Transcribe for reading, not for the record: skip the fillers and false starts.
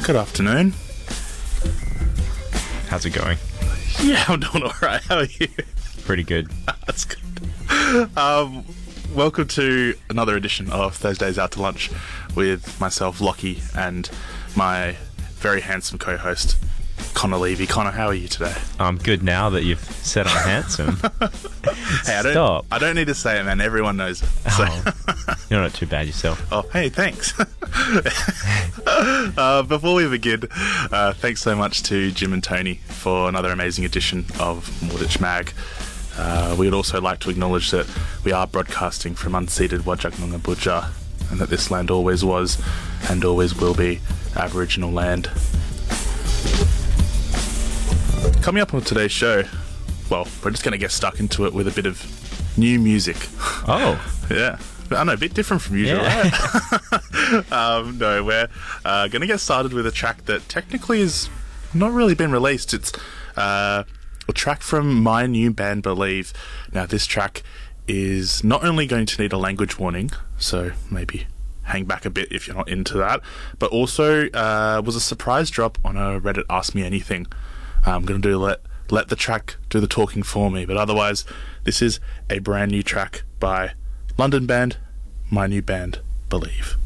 Good afternoon. How's it going? Yeah, I'm doing alright. How are you? Pretty good. That's good. Welcome to another edition of Thursdays Out to Lunch with myself, Lockie, and my very handsome co-host, Connor Levy. Connor, how are you today? I'm good now that you've said I'm handsome. Hey, Stop. I don't need to say it, man. Everyone knows it. So. Oh, you're not too bad yourself. Oh, hey, thanks. Before we begin, thanks so much to Jim and Tony for another amazing edition of Moreditch Mag. We would also like to acknowledge that we are broadcasting from unceded Wajak Budja, and that this land always was and always will be Aboriginal land. Coming up on today's show, well, we're just going to get stuck into it with a bit of new music. Oh. Yeah. I know, a bit different from usual, Yeah. right? No, we're going to get started with a track that technically has not really been released. It's a track from my new band, Believe. Now, this track is not only going to need a language warning, so maybe hang back a bit if you're not into that, but also was a surprise drop on a Reddit Ask Me Anything. I'm going to let the track do the talking for me, but otherwise, this is a brand new track by London band, my new band, Believe.